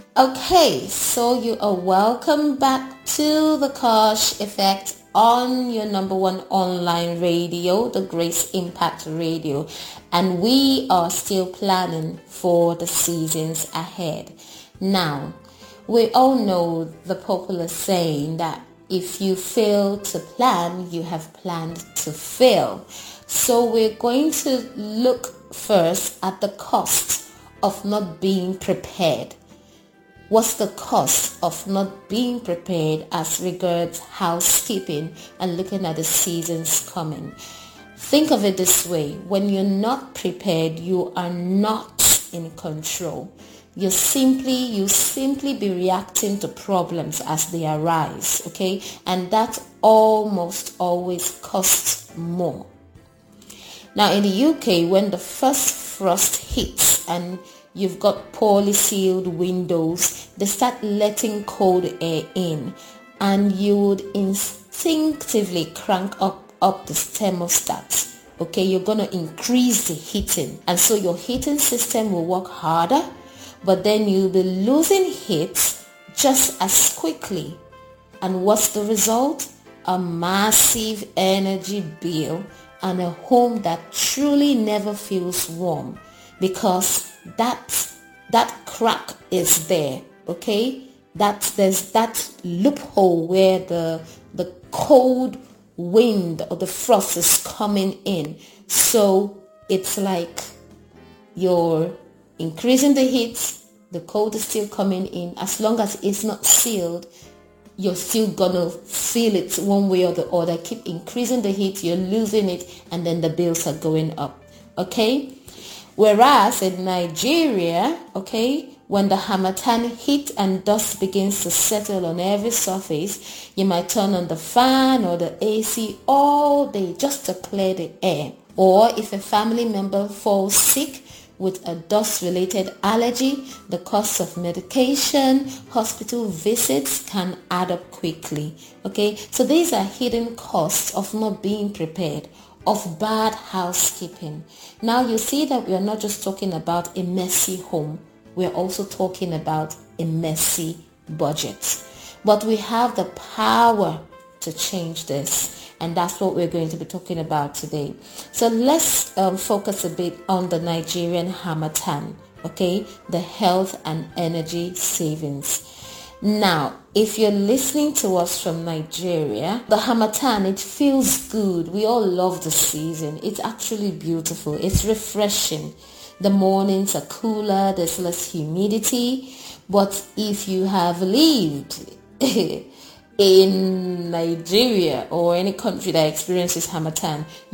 Okay, so you are welcome back to the Kosh Effect on your number one online radio, the Grace Impact Radio, and we are still planning for the seasons ahead. Now, we all know the popular saying that if you fail to plan, you have planned to fail. So we're going to look first at the cost of not being prepared. What's the cost of not being prepared as regards housekeeping and looking at the seasons coming? Think of it this way. When you're not prepared, you are not in control. You simply be reacting to problems as they arise, okay? And that almost always costs more. Now in the UK, when the first frost hits and you've got poorly sealed windows, they start letting cold air in, and you would instinctively crank up the thermostat. Okay, you're going to increase the heating, and so your heating system will work harder, but then you'll be losing heat just as quickly. And what's the result? A massive energy bill and a home that truly never feels warm, because that crack is there, okay? There's that loophole where the cold wind or the frost is coming in. So it's like you're increasing the heat, the cold is still coming in. As long as it's not sealed, you're still gonna feel it one way or the other. Keep increasing the heat, you're losing it, and then the bills are going up, okay? Whereas in Nigeria, okay, when the harmattan heat and dust begins to settle on every surface, you might turn on the fan or the AC all day just to clear the air. Or if a family member falls sick with a dust-related allergy, the cost of medication, hospital visits can add up quickly. Okay, so these are hidden costs of not being prepared, of bad housekeeping. Now you see that we are not just talking about a messy home, we're also talking about a messy budget. But we have the power to change this, and that's what we're going to be talking about today. So let's focus a bit on the Nigerian harmattan, okay, the health and energy savings. Now, if you're listening to us from Nigeria, the harmattan, it feels good. We all love the season. It's actually beautiful. It's refreshing. The mornings are cooler. There's less humidity. But if you have lived in Nigeria or any country that experiences harmattan,